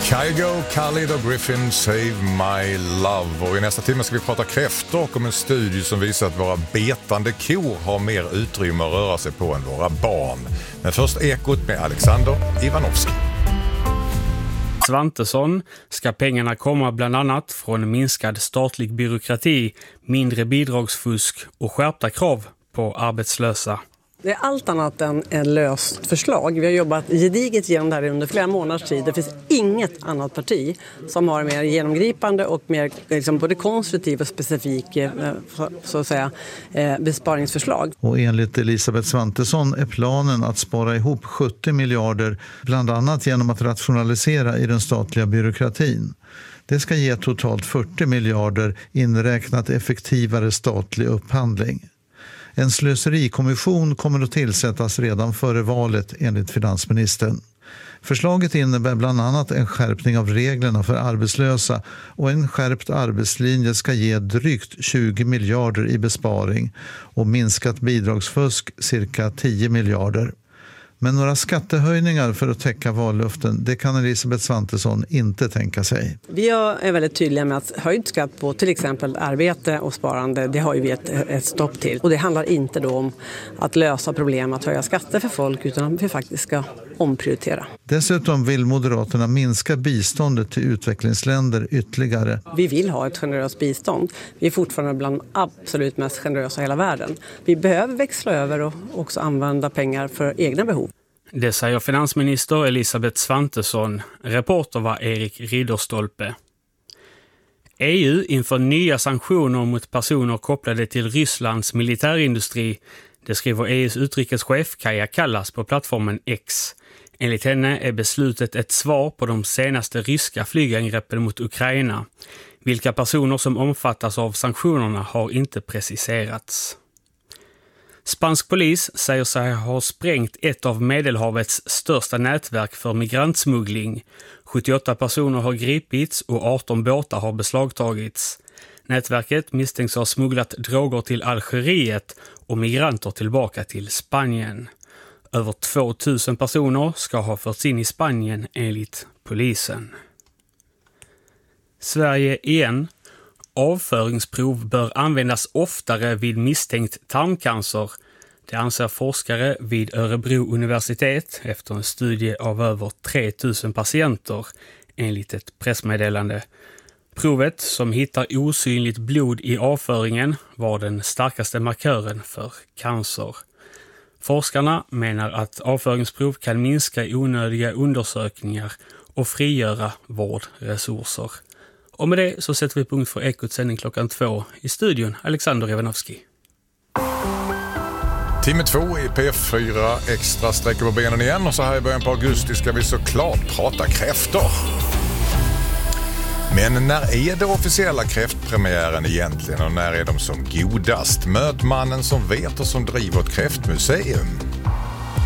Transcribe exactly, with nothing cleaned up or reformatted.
Kygo, Khalid och Griffin, Save My Love. Och i nästa timme ska vi prata kräftor och om en studie som visar att våra betande kor har mer utrymme att röra sig på än våra barn. Men först Ekot med Alexander Ivanovski. Svantesson ska pengarna komma bland annat från minskad statlig byråkrati, mindre bidragsfusk och skärpta krav på arbetslösa. Det är allt annat än en löst förslag. Vi har jobbat gediget genom det här under flera månaders tid. Det finns inget annat parti som har mer genomgripande och mer liksom, både konstruktiv och specifik så att säga, besparingsförslag. Och enligt Elisabeth Svantesson är planen att spara ihop sjuttio miljarder bland annat genom att rationalisera i den statliga byråkratin. Det ska ge totalt fyrtio miljarder inräknat effektivare statlig upphandling. En slöserikommission kommer att tillsättas redan före valet enligt finansministern. Förslaget innebär bland annat en skärpning av reglerna för arbetslösa och en skärpt arbetslinje ska ge drygt tjugo miljarder i besparing och minskat bidragsfusk cirka tio miljarder. Men några skattehöjningar för att täcka vallöften, det kan Elisabeth Svantesson inte tänka sig. Vi är väldigt tydliga med att höjd skatt på till exempel arbete och sparande, det har ju vi ett, ett stopp till. Och det handlar inte då om att lösa problem att höja skatter för folk utan att vi faktiskt ska omprioritera. Dessutom vill Moderaterna minska biståndet till utvecklingsländer ytterligare. Vi vill ha ett generöst bistånd. Vi är fortfarande bland absolut mest generösa i hela världen. Vi behöver växla över och också använda pengar för egna behov. Det säger finansminister Elisabeth Svantesson. Reporter var Erik Ridderstolpe. E U inför nya sanktioner mot personer kopplade till Rysslands militärindustri. Det skriver E U:s utrikeschef Kaja Kallas på plattformen X. Enligt henne är beslutet ett svar på de senaste ryska flygangreppen mot Ukraina. Vilka personer som omfattas av sanktionerna har inte preciserats. Spansk polis säger sig ha sprängt ett av Medelhavets största nätverk för migrantsmuggling. sjuttioåtta personer har gripits och arton båtar har beslagtagits. Nätverket misstänks ha smugglat droger till Algeriet och migranter tillbaka till Spanien. Över tvåtusen personer ska ha förts in i Spanien enligt polisen. Sverige igen. Avföringsprov bör användas oftare vid misstänkt tarmcancer. Det anser forskare vid Örebro universitet efter en studie av över tre tusen patienter enligt ett pressmeddelande. Provet som hittar osynligt blod i avföringen var den starkaste markören för cancer. Forskarna menar att avföringsprov kan minska onödiga undersökningar och frigöra vårdresurser. Och med det så sätter vi punkt för Ekots sändning klockan två i studion. Alexander Ivanovski. Timme två i P fyra Extra sträcker på benen igen och så här i början på augusti ska vi såklart prata kräftor. Men när är det officiella kräftpremiären egentligen och när är de som godast? Möt mannen som vet och som driver ett kräftmuseum.